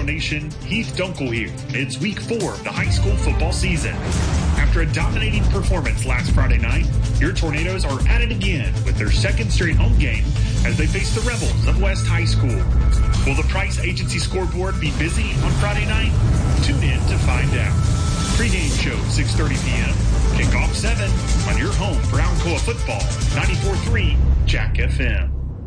Tornado Nation, Heath Dunkel here. It's week 4 of the high school football season. After a dominating performance last Friday night, your Tornadoes are at it again with their second straight home game as they face the Rebels of West High School. Will the Price Agency scoreboard be busy on Friday night? Tune in to find out. Pre-game show 6:30 p.m. Kickoff 7 on your home for Alcoa football, 94.3 Jack FM.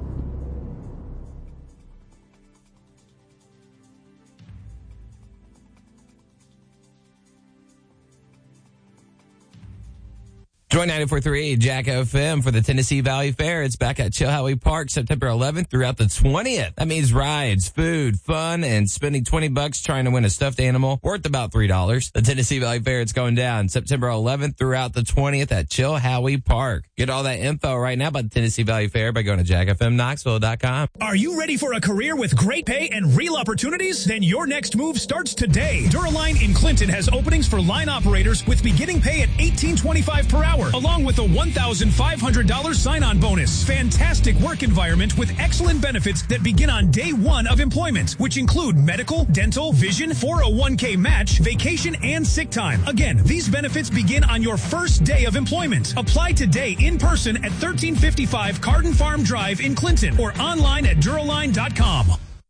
Join 94.3 Jack FM for the Tennessee Valley Fair. It's back at Chilhowie Park September 11th throughout the 20th. That means rides, food, fun, and spending $20 trying to win a stuffed animal worth about $3. The Tennessee Valley Fair, it's going down September 11th throughout the 20th at Chilhowie Park. Get all that info right now about the Tennessee Valley Fair by going to jackfmknoxville.com. Are you ready for a career with great pay and real opportunities? Then your next move starts today. Duraline in Clinton has openings for line operators with beginning pay at $18.25 per hour. Along with a $1,500 sign-on bonus. Fantastic work environment with excellent benefits that begin on day 1 of employment, which include medical, dental, vision, 401k match, vacation, and sick time. Again, these benefits begin on your first day of employment. Apply today in person at 1355 Carden Farm Drive in Clinton or online at Duraline.com.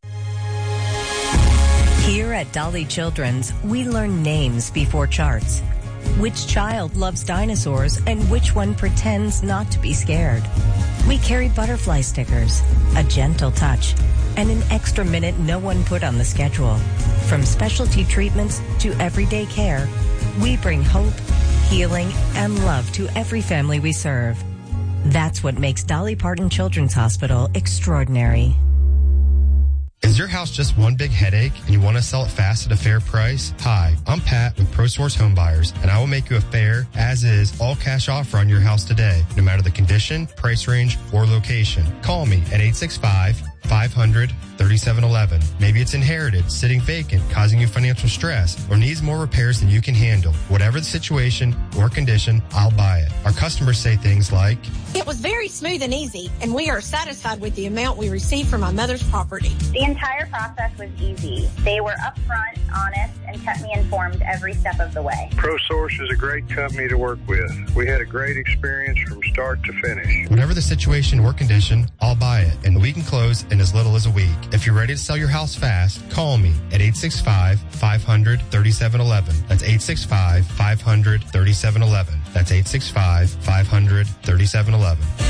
Here at Dolly Children's, we learn names before charts. Which child loves dinosaurs and which one pretends not to be scared? We carry butterfly stickers, a gentle touch, and an extra minute no one put on the schedule. From specialty treatments to everyday care, we bring hope, healing, and love to every family we serve. That's what makes Dolly Parton Children's Hospital extraordinary. Is your house just one big headache and you want to sell it fast at a fair price? Hi, I'm Pat with ProSource Home Buyers, and I will make you a fair, as-is, all-cash offer on your house today, no matter the condition, price range, or location. Call me at 865-500-3711. Maybe it's inherited, sitting vacant, causing you financial stress, or needs more repairs than you can handle. Whatever the situation or condition, I'll buy it. Our customers say things like, "It was very smooth and easy, and we are satisfied with the amount we received from my mother's property." The entire process was easy. They were upfront, honest, and kept me informed every step of the way. ProSource is a great company to work with. We had a great experience from start to finish. Whatever the situation or condition, I'll buy it, and we can close in as little as a week. If you're ready to sell your house fast, call me at 865-500-3711. That's 865-500-3711. That's 865-500-3711.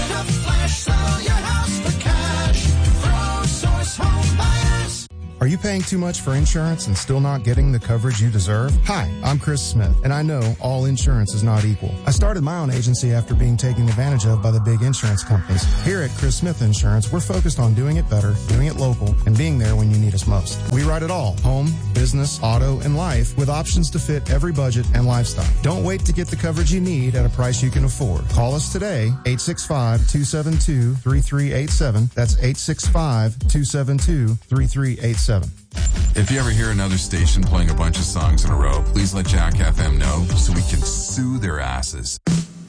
Are you paying too much for insurance and still not getting the coverage you deserve? Hi, I'm Chris Smith, and I know all insurance is not equal. I started my own agency after being taken advantage of by the big insurance companies. Here at Chris Smith Insurance, we're focused on doing it better, doing it local, and being there when you need us most. We write it all: home, business, auto, and life, with options to fit every budget and lifestyle. Don't wait to get the coverage you need at a price you can afford. Call us today, 865-272-3387. That's 865-272-3387. If you ever hear another station playing a bunch of songs in a row, please let Jack FM know so we can sue their asses.